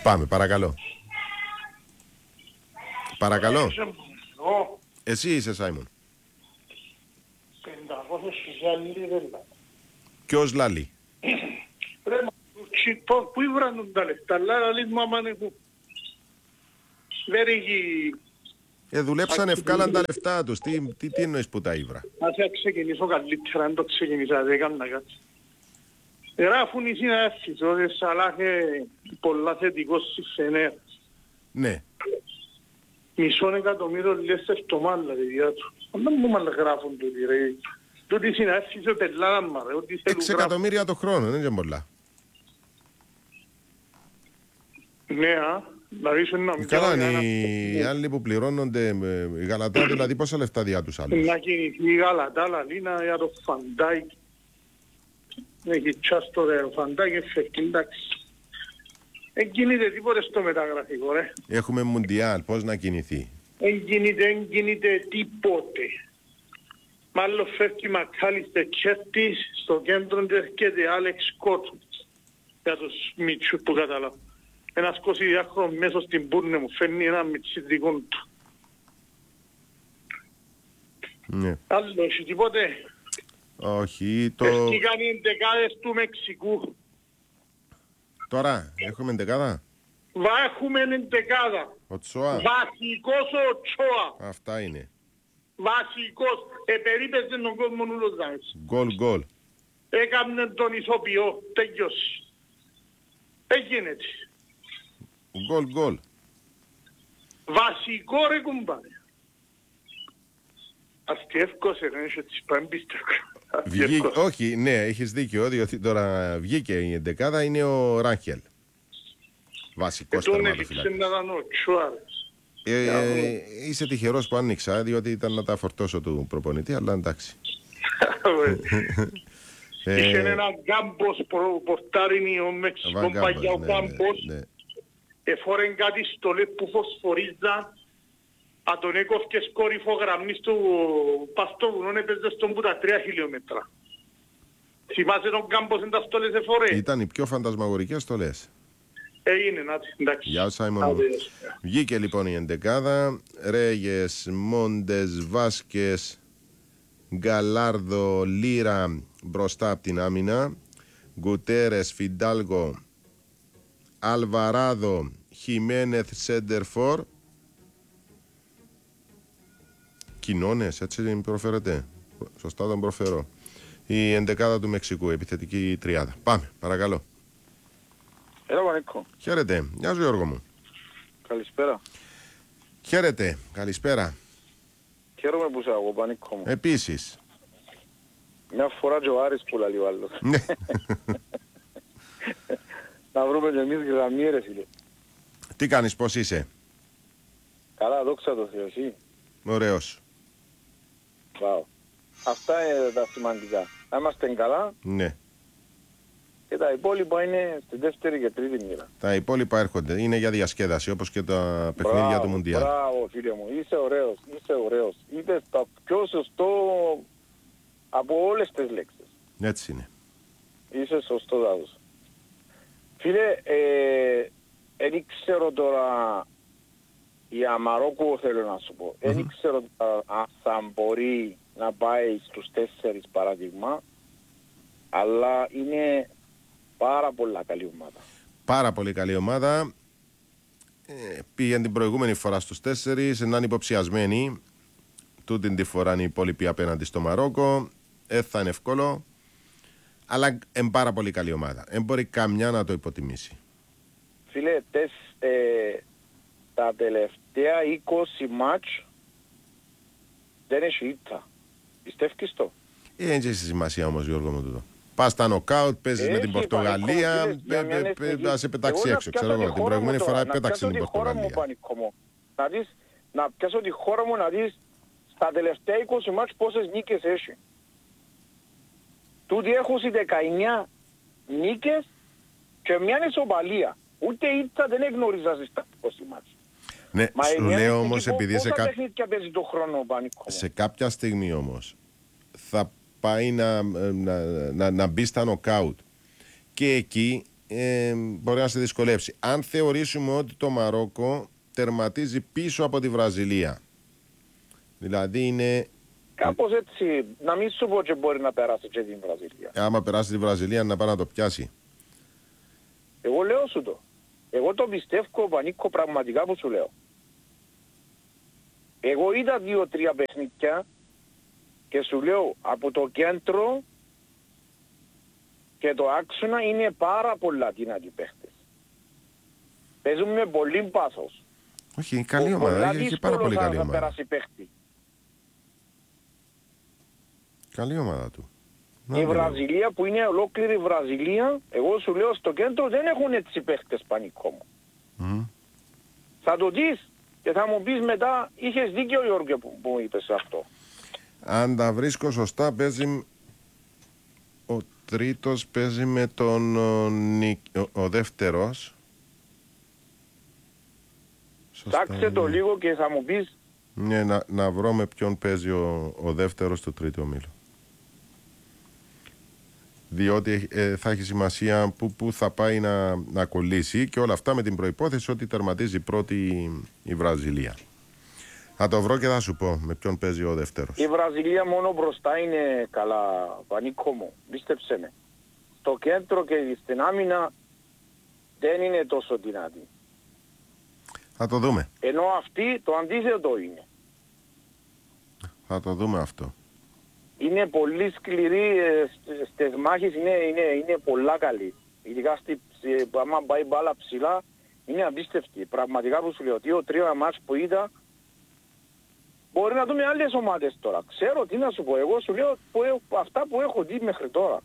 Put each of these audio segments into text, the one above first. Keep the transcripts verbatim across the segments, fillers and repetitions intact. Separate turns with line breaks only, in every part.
Πάμε, παρακαλώ. Παρακαλώ. Εσύ είσαι, Σάιμον.
πεντακόσιες χιλιάδες λίρες.
Ποιος λάλη?
Ρε μα, πού ήβρανουν τα λεφτά, αλλά λες μου άμα έχουν. Δεν έχει...
Ε, δουλέψαν, ευκάλαν τα λεφτά τους. Τι, τι, τι εννοείς που τα ήβρα?
Ας ξεκινήσω καλύτερα, αν το ξεκινήσα, δεν έκανα κάτι. Γράφουν οι συνάδελφοι, ότι Σαλάχε πολλά θετικός στις Φενέρ.
Ναι.
Μισόν εκατομμύριο λίρες το μάλλα, παιδιά του. Δεν μου μάλλα γράφουν τούτοι, ρε. Τούτοι συνάδελφοι σε πελάνα, μα, ρε.
Έξι εκατομμύρια το χρόνο, δεν είναι πολλά.
Ναι, α. Δηλαδή σου να μην
καλά, οι άλλοι που πληρώνονται, η Γαλατά, δηλαδή πόσα λεφτά διά τους άλλους?
να κινηθεί η Γαλατά, λαλίνα για το Φαντάκι. Έχει τσάστο ρε Φαντάκι, φεύγει, εντάξει. Δεν κινείται τίποτε στο μεταγραφικό, ρε.
Έχουμε Μουντιάλ, πώς να κινηθεί?
Δεν κινείται, δεν κινείται τίποτε. Μάλλον φεύγει Μακάλιστερ Κέρτης, στο κέντρο του έρχεται Άλεξ Σκότ. Για τους μίτσους που καταλάβω. Ένας εικοσιδυάχρονος μέσα στην πούρνε μου φέρνει ένα μιτσιδικό του.
Ναι.
Άλλο, έχει τίποτε?
Όχι, το...
Έφτιαξαν οι εντεκάδες του Μεξικού.
Τώρα, έχουμε εντεκάδα.
Βα έχουμε εντεκάδα.
Ο Τσόα.
Βασικός ο Τσόα.
Αυτά είναι.
Βασικός. Επερίπεζε τον κόσμο ούλος δάμες.
Γκολ, γκολ.
Έκαμνε τον ηθοποιό. Τέλειωσε. Έγινε έτσι.
Γκολ, γκολ.
Βασικό ρε κουμπάρε. Αστιεύκωσε ρε, έτσι πέμπιστευκο.
Όχι, ναι, έχεις δίκιο, διότι τώρα βγήκε η εντεκάδα, είναι ο Ράχελ. Βασικός τερματοφυλάκης. Ε, είσαι τυχερός που άνοιξα, διότι ήταν να τα φορτώσω του προπονητή, αλλά εντάξει.
Είχε ένα γκάμπος πορτάρινι ο Μεξικών παγιά ο γκάμπος. Εφόρεν κάτι στολές που φωσφορίζαν. Αν τον έκοφκες κορυφό γραμμής του Παστοβουνών έπαιζε στον που τα τρία χιλιόμετρα. Θυμάσαι τον κάμπος εν τα στολές εφορέ.
Ήταν οι πιο φαντασμαγορικές στολές.
Έγινε, νάτσι, εντάξει.
Γεια Σάιμον. Βγήκε λοιπόν η εντεκάδα. Ρέγες, Μόντες, Βάσκες, Γκαλάρδο, Λίρα μπροστά από την άμυνα. Γκουτέρες, Φιντάλγο, Αλβαράδο, Χιμένεθ, Σέντερφορ. Κοινώνες, έτσι προφέρετε? Σωστά τον προφέρω. Η εντεκάδα του Μεξικού, επιθετική τριάδα. Πάμε, παρακαλώ.
Έλα Πανίκο.
Χαίρετε, γεια σου Γιώργο μου.
Καλησπέρα.
Χαίρετε, καλησπέρα.
Χαίρομαι που σε ακούω Πανίκο μου.
Επίσης.
Μια φορά και ο Άρης που λαλεί ο άλλος. Να βρούμε και εμείς γραμμή ρε φίλε.
Τι κάνεις, πώς είσαι?
Καλά, δόξα τω Θεώ, εσύ?
Ωραίος.
Wow. Αυτά είναι τα σημαντικά. Να είμαστε καλά.
Ναι.
Και τα υπόλοιπα είναι στη δεύτερη και τρίτη μοίρα.
Τα υπόλοιπα έρχονται. Είναι για διασκέδαση, όπως και τα παιχνίδια
μπράβο,
του Μουντιάλ.
Μπράβο φίλε μου. Είσαι ωραίος. Είσαι ωραίος. Είπες τα πιο σωστό από όλες τις λέξεις.
Έτσι είναι.
Είσαι σωστό δάδος. Φίλε, δεν ε, ξέρω τώρα για Μαρόκο θέλω να σου πω. Δεν mm-hmm. ξέρω αν θα μπορεί να πάει στους τέσσερις παράδειγμα, αλλά είναι πάρα πολλά καλή ομάδα.
Πάρα πολύ καλή ομάδα. Ε, πήγαν την προηγούμενη φορά στους τέσσερις, έναν υποψιασμένη. Τούτη τη φορά είναι η υπόλοιπη απέναντι στο Μαρόκο. Ε, θα είναι εύκολο. Αλλά είναι πάρα πολύ καλή ομάδα. Δεν μπορεί καμιά να το υποτιμήσει.
Φίλε, τες, ε, τα τελευταία είκοσι μάτς δεν έχει ήττα. Πιστεύεις το?
Ε, δεν έχει σημασία όμως Γιώργο μου τούτο. Πας στα νοκάουτ, παίζεις με την Πορτογαλία, θα σε πετάξει έξω. Ξέρω εγώ, την προηγούμενη φορά πέταξε την Πορτογαλία.
Να δεις, να πιάσω τη χώρα μου να δεις στα τελευταία είκοσι μάτς πόσες νίκες έχει. Τούτοι έχουν δεκαεννιά νίκες και μια ισοπαλία. Ούτε ήττα δεν εγνώριζα στα είκοσι μάτς.
Ναι, σου λέω όμως επειδή σε, κά...
χρόνο,
σε κάποια στιγμή όμως θα πάει να, να, να, να μπει στα νοκάουτ και εκεί ε, μπορεί να σε δυσκολεύσει. Αν θεωρήσουμε ότι το Μαρόκο τερματίζει πίσω από τη Βραζιλία, δηλαδή είναι...
Κάπως έτσι, να μην σου πω και μπορεί να περάσει και την Βραζιλία.
Άμα περάσει τη Βραζιλία να πάει να το πιάσει.
Εγώ λέω σου το. Εγώ το πιστεύω, Πανίκο, πραγματικά που σου λέω. Εγώ είδα δύο-τρία παιχνίδια και σου λέω από το κέντρο και το άξονα είναι πάρα πολλά δυνατοί παίχτες. Παίζουν με πολύ πάθος.
Όχι, είναι καλή ομάδα, έχει πάρα πολύ καλή ομάδα.
Περάσει παίχτη.
Καλή ομάδα του.
Η να, Βραζιλία που είναι ολόκληρη Βραζιλία, εγώ σου λέω στο κέντρο δεν έχουν έτσι παίχτες, Πανίκο μου. Mm. Θα το δεις και θα μου πεις μετά, είχες δίκιο Γιώργο που, που είπες αυτό.
Αν τα βρίσκω σωστά, παίζει ο τρίτος, παίζει με τον ο, ο, ο δεύτερος.
Ψάξε το λίγο και θα μου πεις.
Ναι, να, να βρω με ποιον παίζει ο, ο δεύτερος του τρίτου ομίλου. Διότι ε, θα έχει σημασία που, που θα πάει να, να κολλήσει και όλα αυτά με την προϋπόθεση ότι τερματίζει πρώτη η Βραζιλία. Θα το βρω και θα σου πω με ποιον παίζει ο δεύτερος.
Η Βραζιλία μόνο μπροστά είναι καλά, Πανίκο μου, πίστεψε με. Το κέντρο και στην άμυνα δεν είναι τόσο δυνατή.
Θα το δούμε.
Ενώ αυτή το αντίθετο είναι.
Θα το δούμε αυτό.
Είναι πολύ σκληρή στις μάχες, είναι, είναι, είναι πολλά καλή. Ειδικά στη, άμα πάει μπάλα ψηλά, είναι απίστευτη. Πραγματικά που σου λέω, δύο-τρία μάτς που είδα, μπορεί να δούμε άλλες ομάδες τώρα. Ξέρω τι να σου πω, εγώ σου λέω που, αυτά που έχω δει μέχρι τώρα.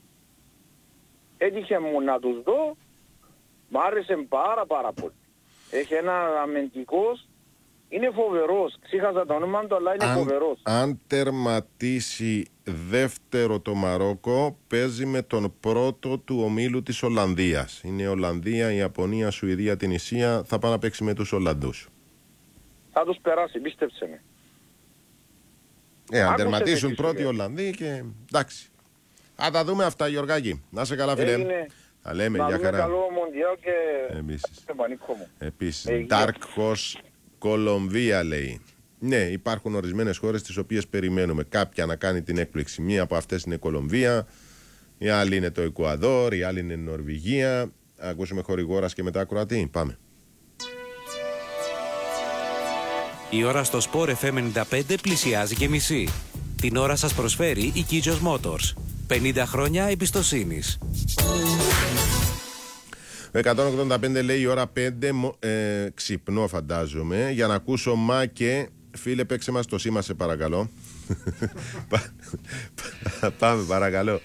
Έτυχε μου να τους δω, μ' άρεσε πάρα πάρα πολύ. Έχει ένα αμυντικός, είναι φοβερός. Ξέχασα το όνομα του, αλλά είναι αν, φοβερός.
Αν τερματίσει δεύτερο το Μαρόκο, παίζει με τον πρώτο του ομίλου της Ολλανδίας. Είναι η Ολλανδία, η Ιαπωνία, η Σουηδία, την Ισία. Θα πάει να παίξει με τους Ολλανδούς.
Θα τους περάσει, πίστεψε με.
Ε, αν τερματίσουν πρώτοι οι Ολλανδοί και εντάξει. Θα τα δούμε αυτά, Γιωργάκη. Να σε καλά, φίλε.
Έγινε.
Θα λέμε,
να
για χαρά.
καλό Μοντιάλ και
επίσης.
Πανίκο.
Επίσης, Dark Horse Κολομβία λέει. Ναι, υπάρχουν ορισμένες χώρες τις οποίες περιμένουμε κάποια να κάνει την έκπληξη. Μία από αυτές είναι η Κολομβία, η άλλη είναι το Εκουαδόρ, η άλλη είναι η Νορβηγία. Ακούσουμε χορηγόρας και μετά Κροατή. Πάμε.
Η ώρα στο Sport εφ εμ ενενήντα πέντε πλησιάζει και μισή. Την ώρα σας προσφέρει η Kijos Motors. πενήντα χρόνια εμπιστοσύνης.
εκατόν ογδόντα πέντε λέει η ώρα πέντε, ε, ξυπνώ φαντάζομαι, για να ακούσω μα και φίλε παίξε μας το σήμα σε παρακαλώ. Πάμε παρακαλώ.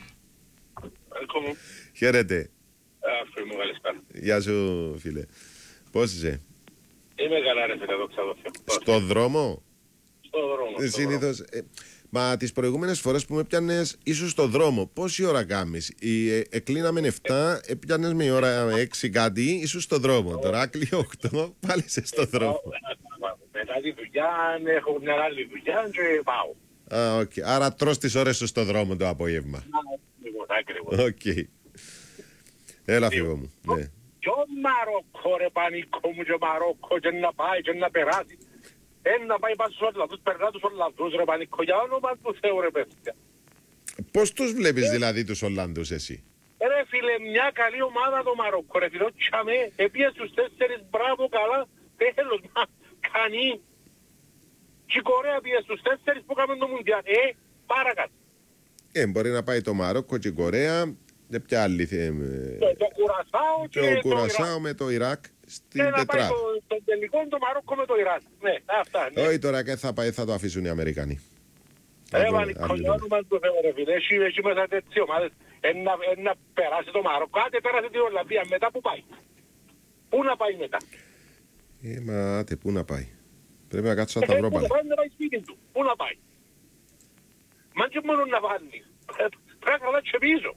Χαίρετε. Γεια σου φίλε. Πώς είσαι?
Είμαι καλά ρε φίλε, δόξα τω Θεώ.
Στο δρόμο?
Στο δρόμο.
Συνήθως... Ε, μα τις προηγούμενες φορές που με πιάνες ίσως στο δρόμο, πόση ώρα κάμεις? Ε, εκλείναμε επτά, έπιανες με η ώρα έξι κάτι, ίσως στο δρόμο. Τώρα κλείνει οκτώ, πάλι είσαι στο δρόμο.
Μετά τη δουλειά, έχω μια άλλη δουλειά και πάω.
Α, οκ. Άρα τρως τις ώρες σου στο δρόμο το απόγευμα.
Λοιπόν, ακριβώς.
Οκ. Έλα φίλο μου. Ναι.
Και ο Μαρόκο ρε Πανίκο μου και Μαρόκο και να πάει και να περάσει. Ένα πάει πάνω στους Ολλανδούς, περνά τους Ολλανδούς ρε Πανίκο, για όνομα του Θεού ρε παιδιά.
Πώς τους βλέπεις ε, δηλαδή τους Ολλανδούς εσύ?
Ρε φίλε, μια καλή ομάδα το Μαρόκο ρε φίλε, τσάμε, επίες τους τέσσερις, μπράβο καλά, τέλος, μα, κανεί. Και η Κορέα πήγε στους τέσσερις που κάνουν το Μουντιάν, ε, παρακάτω.
Ε, μπορεί να πάει το Μαρόκο και η Κορέα, και ποια άλλη θέμε.
Το, το Κουρασάο και,
και
το
Κουρασάο με το Ιράκ. Στην
και να πάει
το,
το τελικό το Μαρόκο με το Ιράν. Ναι, αυτά. Ναι.
Όχι τώρα και θα, πάει, θα το αφήσουν οι Αμερικανοί.
Ρε Πανίκο, για όνομα του Θεού ρε φίλε, έχει, έχει μέσα τέτοιες ομάδες, ένα, ένα περάσει το Μαρόκο, άντε πέρασε την Ολλανδία, μετά που πάει. Πού να πάει μετά?
Ε, μα άτε, πού να πάει. Πρέπει να κάτσω να τα βρω πάλι.
Πού να πάει σπίτι του, πού να πάει. Μα και μόνο να βάλει, πρέπει να κάτσει πίσω.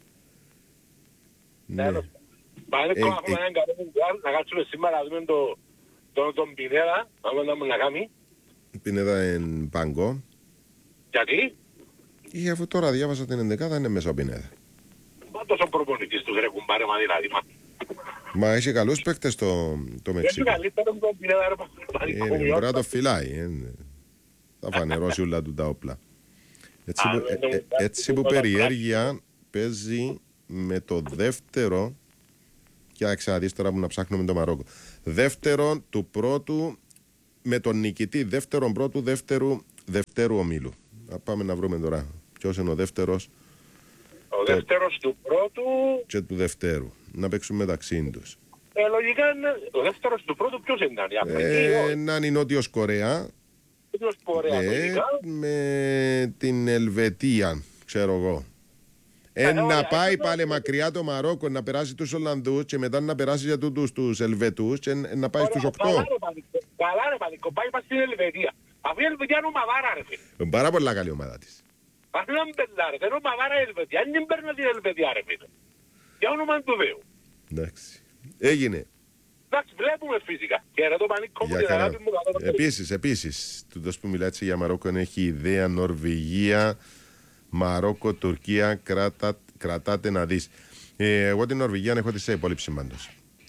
Ναι.
Πανίκο, έχουμε έναν καλό μουντιάλ, να κάτσουμε σήμερα να δούμε τον Πινέδα, να μου να κάνει.
Πινέδα εν Πάγκο.
Γιατί?
Ή αφού τώρα διάβασα την ενδεκάδα είναι μέσα ο Πινέδα.
Μα τόσο προπονητής τους ρε κουμπάρε μα δηλαδή.
Μα έχει καλούς παίκτες το, το Μεξικό.
Έχει καλύτερο που τον πήρε ρε Παναθηναϊκό.
Είναι, μπορεί να το φυλάει. Ε, θα φανερώσει όλα του τα όπλα. Έτσι που, ε, ε, έτσι που περιέργεια παίζει με το δεύτερο. Και να ξαναδείς τώρα που να ψάχνουμε το Μαρόκο. Δεύτερο του πρώτου με τον νικητή δεύτερον πρώτου δεύτερου, δεύτερου ομίλου. Να πάμε να βρούμε τώρα ποιος είναι ο δεύτερος.
Ο το... δεύτερος του πρώτου
και του δευτέρου. Να παίξουν μεταξύ τους.
Ε, λογικά είναι ο δεύτερος του πρώτου ποιος ήταν η Αφρική.
Ε, να είναι η Νότιος Κορέα.
Νότιος Κορέα
ε, με την Ελβετία, ξέρω εγώ. Ε, να πάει πάλι μακριά το Μαρόκο, να περάσει τους Ολλανδούς και μετά να περάσει για τούτους τους Ελβετούς και να πάει στους οκτώ.
Καλά ρε Πανικό, πάει πας στην Ελβετία. Αφού η Ελβετία είναι ομαδάρα ρε φίλε.
Είναι πάρα πολλά καλή ομάδα της.
Αφού είναι μπελά ρε, δεν είναι ομαδάρα η Ελβετία. Αν δεν παίρνει την Ελβετία ρε φίλε. Για όνομα του Θεού.
Εντάξει. Έγινε.
Εντάξει, βλέπουμε φυσικά. Και ρε το Πανικό μου την αγάπη μου.
Επίσης, επίσης, τούτος που μιλάει για Μαρόκο έχει ιδέα Νορβηγία. Μαρόκο, Τουρκία, κράτα, κρατάτε να δεις. Ε, εγώ την Νορβηγία έχω τη σε υπόλοιψη πάντως.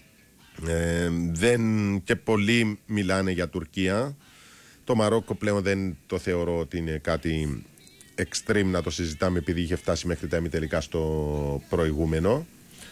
Ε, δεν και πολλοί μιλάνε για Τουρκία. Το Μαρόκο πλέον δεν το θεωρώ ότι είναι κάτι extreme να το συζητάμε επειδή είχε φτάσει μέχρι τα ημιτελικά στο προηγούμενο.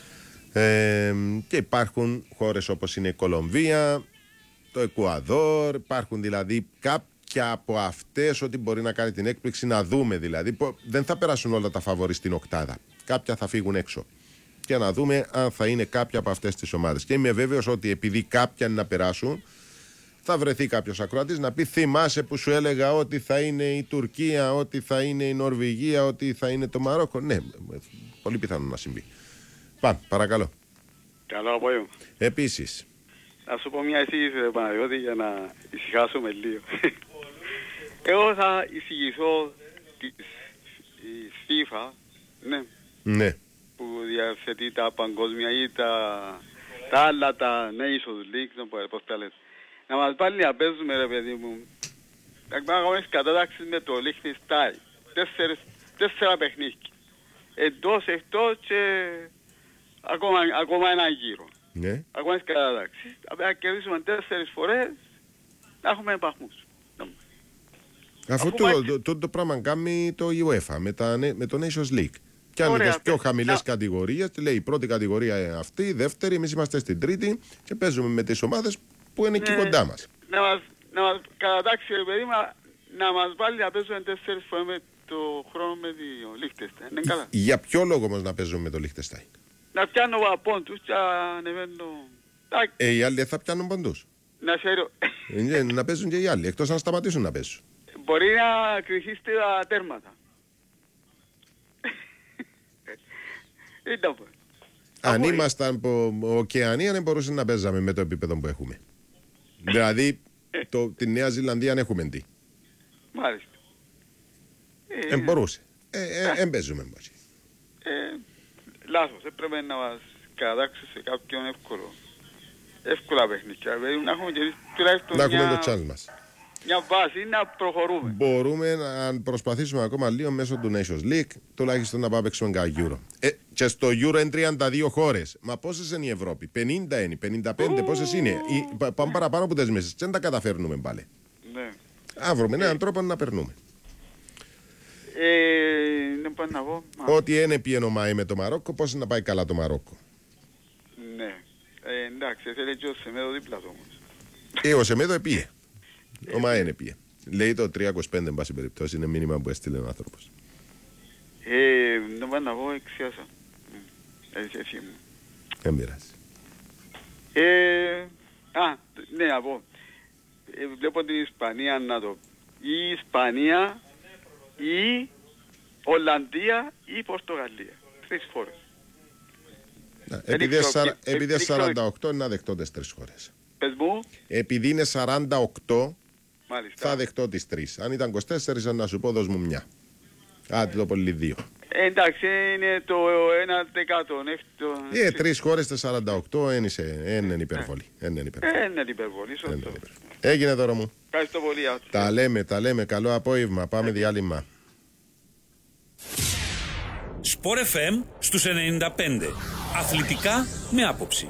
Ε, και υπάρχουν χώρες όπως είναι η Κολομβία, το Εκουαδόρ, υπάρχουν δηλαδή κάποιοι και από αυτές ότι μπορεί να κάνει την έκπληξη να δούμε δηλαδή. Δεν θα περάσουν όλα τα φαβορί στην οκτάδα. Κάποια θα φύγουν έξω. Και να δούμε αν θα είναι κάποια από αυτές τις ομάδες. Και είμαι βέβαιος ότι επειδή κάποια να περάσουν, θα βρεθεί κάποιος ακροατής να πει: θυμάσαι που σου έλεγα ότι θα είναι η Τουρκία, ότι θα είναι η Νορβηγία, ότι θα είναι το Μαρόκο. Ναι, πολύ πιθανό να συμβεί. Πάμε, παρακαλώ.
Καλό απόγευμα.
Επίσης.
Να σου πω μια εισήγηση, Παναγιώτη, για να ησυχάσουμε λίγο. Εγώ θα εισηγηθώ της FIFA, ναι,
ναι,
που διαθέτει τα παγκόσμια ή τα, τα άλλα, τα Nations League, πώς τα λες. Να μας πάλι να παίζουμε ρε παιδί μου, να κάνουμε κατάταξης με το Liechtenstein, τέσσερις, τέσσερα παιχνίδια. Εντός, εκτός και ακόμα, ακόμα ένα γύρο.
Ναι.
Ακόμα τις κατάταξης. Να κερδίσουμε τέσσερις φορές, να έχουμε επαχμούς.
Αφού το, το, το, το πράγμα κάνει το UEFA με, τα, με το Nations League. Και αν είναι πιο χαμηλές κατηγορίες, λέει η πρώτη κατηγορία αυτή, η δεύτερη, εμείς είμαστε στην τρίτη και παίζουμε με τις ομάδες που είναι ναι, εκεί κοντά μας.
Να μας, να μας κατατάξει ρε παιδί, να μας βάλει να παίζουμε τέσσερις φορές με το χρόνο με το Liechtenstein.
Για ποιο λόγο όμως να παίζουμε με το Liechtenstein?
Να πιάνω πόντους και ανεβαίνω.
Ε, οι άλλοι θα πιάνουν πόντους.
Να ξέρω.
Ε, να παίζουν και οι άλλοι, εκτός αν σταματήσουν να παίζουν.
Μπορεί να κρυφτεί τα τέρματα.
Αν ήμασταν από Οκεανία δεν μπορούσε να παίζαμε με το επίπεδο που έχουμε. Δηλαδή το, την Νέα Ζηλανδία αν έχουμε τι.
Μάλιστα.
Δεν μπορούσε. Δεν παίζουμε μαζί.
Λάθος. Έπρεπε να μας κατάξει σε κάποιον εύκολο. Εύκολα παιχνίδια. Να έχουμε και τουλάχιστον
να έχουμε το challenge μας.
Μια βάση να προχωρούμε.
Μπορούμε να προσπαθήσουμε ακόμα λίγο μέσω του Nations League, τουλάχιστον να πάμε παίξουμε κανένα Euro. Ε, και στο Euro είναι τριάντα δύο χώρες. Μα πόσες είναι η Ευρώπη? πενήντα είναι, πενήντα πέντε, oh. πόσες είναι? Πάμε παραπάνω από τις μέσες. Δεν τα καταφέρνουμε πάλι.
Ναι.
Α, βρούμε έναν τρόπο να περνούμε.
Ε, δεν πάω να πω.
Ότι είναι πιενομάει με το Μαρόκο, πώς να πάει καλά το Μαρόκο?
Ναι. Ε, εντάξει, θέλει και ο Σεμέδο δίπλα του όμως.
Ε, ο Σεμέδο επίε. Ο Μαέν επίε. Λέει το τρία είκοσι πέντε εν πάση περιπτώσει, είναι μήνυμα που έστειλε ο άνθρωπος.
Ε, δεν πάω να πω, εξιάσα. Έτσι, έτσι μου.
Δεν πειράζει.
Ε, α, ναι, να πω. Ε, βλέπω την Ισπανία να το... Η Ισπανία, η Ολλανδία ή η Πορτογαλία. Τρεις χώρες.
Επειδή σαράντα οκτώ είναι να δεχτώ τις τρεις χώρες.
Πες μου.
Επειδή είναι σαράντα οκτώ,
μάλιστα,
θα δεχτώ τις τρεις. Αν ήταν είκοσι τέσσερα, να σου πω δώσ' μου μια. Άντε το πολύ δύο.
Ε, εντάξει, είναι το ένα δεκάτο.
Ε, τρεις χώρες τα σαράντα οκτώ, είναι υπερβολή. Είναι
υπερβολή, σωστό.
Έγινε τώρα μου.
Ευχαριστώ πολύ.
Τα λέμε, τα λέμε. Καλό απόγευμα. Πάμε διάλειμμα.
Sport εφ εμ στους ενενήντα πέντε. Αθλητικά με άποψη.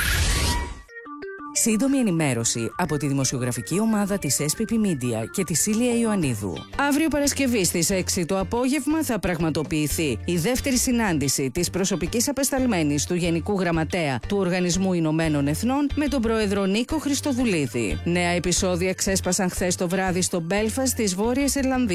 Σύντομη ενημέρωση από τη δημοσιογραφική ομάδα της ες πι πι Media και τη Σίλια Ιωαννίδου. Αύριο Παρασκευή στις έξι το απόγευμα θα πραγματοποιηθεί η δεύτερη συνάντηση της προσωπικής απεσταλμένης του Γενικού Γραμματέα του Οργανισμού Ηνωμένων Εθνών με τον Πρόεδρο Νίκο Χριστοδουλίδη. Νέα επεισόδια ξέσπασαν χθες το βράδυ στο Μπέλφαστ της Βόρειας Ιρλανδίας.